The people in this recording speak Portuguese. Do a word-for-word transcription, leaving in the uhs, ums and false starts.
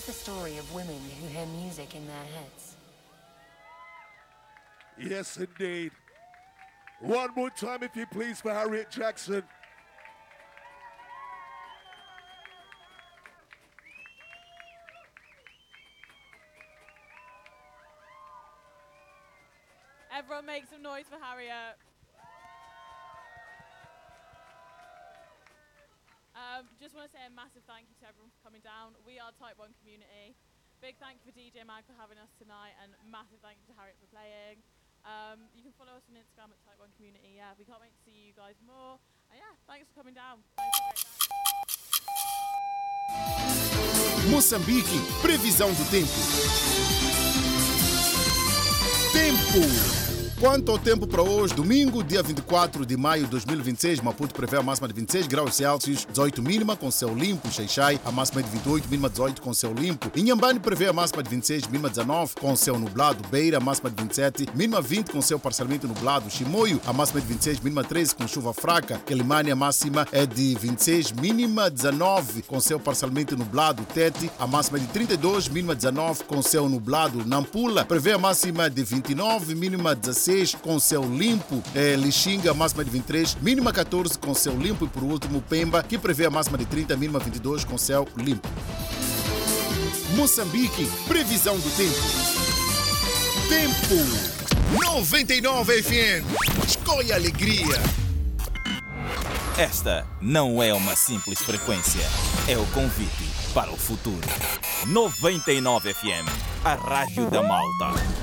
the story of women who hear music in their heads. Yes, indeed. One more time, if you please, for Harriet Jackson. Everyone make some noise for Harriet. Um, just want to say a massive thank you to everyone for coming down. We are Type one Community. Big thank you for D J Mag for having us tonight, and massive thank you to Harriet for playing. Um, you can follow us on Instagram at Type one Community. Yeah, we can't wait to see you guys more. And yeah, thanks for coming down. Moçambique, previsão do tempo. Tempo. Quanto ao tempo para hoje, domingo, dia vinte e quatro de maio de dois mil e vinte e seis, Maputo prevê a máxima de vinte e seis graus Celsius, dezoito mínima com céu limpo. Xai-Xai, a máxima de vinte e oito, mínima dezoito com céu limpo. Inhambane prevê a máxima de vinte e seis, mínima dezenove com céu nublado. Beira, a máxima de vinte e sete, mínima vinte com céu parcialmente nublado. Chimoio, a máxima de vinte e seis, mínima treze com chuva fraca. Quelimane, a máxima é de vinte e seis, mínima dezenove com céu parcialmente nublado. Tete, a máxima é de trinta e dois, mínima dezenove com céu nublado. Nampula prevê a máxima de vinte e nove, mínima dezesseis com céu limpo. É, Lixinga, máxima de vinte e três, mínima catorze com céu limpo. E por último, Pemba, que prevê a máxima de trinta, mínima vinte e dois com céu limpo. Moçambique, previsão do tempo. Tempo. noventa e nove F M. Escolha alegria. Esta não é uma simples frequência. É o convite para o futuro. noventa e nove F M, a Rádio da Malta.